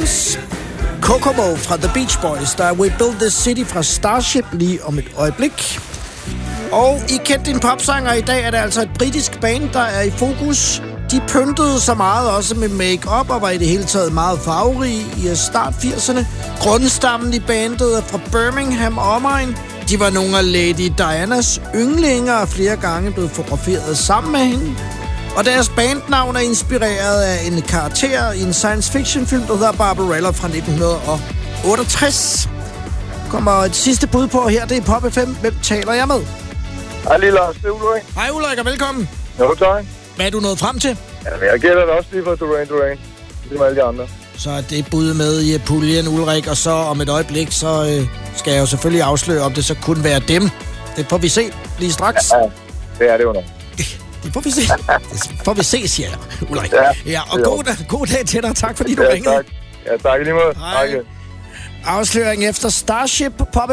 Beatles. Kokomo fra The Beach Boys, der er We Build This City fra Starship lige om et øjeblik. Og i Kendt Din Popsanger i dag er det altså et britisk band, der er i fokus. De pyntede så meget også med make-up og var i det hele taget meget farverige i start 80'erne. Grundstammen i bandet er fra Birmingham og omegn. De var nogle af Lady Dianas yndlinger og flere gange blevet fotograferet sammen med hende. Og deres bandnavn er inspireret af en karakter i en science fiction film, der hedder Barbarella fra 1968. Kommer et sidste bud på her, det er Pop FM. Hvem taler jeg med? Hej lige Lars, det er Ulrik. Hej Ulrik og velkommen. Jo, tak. Hvad er du nået frem til? Jamen, jeg gætter det også lige for Duran. Ligesom alle de andre. Så er det bud med i puljen, Ulrik, og så om et øjeblik, så skal jeg jo selvfølgelig afsløre, om det så kunne være dem. Det får vi se lige straks. Ja, det er det jo nok. Det får vi se. Det får vi se, siger jeg, Ulrik. Ja, og god dag til dig. Tak fordi du ringede. Tak. Ja, tak i lige måde. Hej. Afsløring efter Starship Pop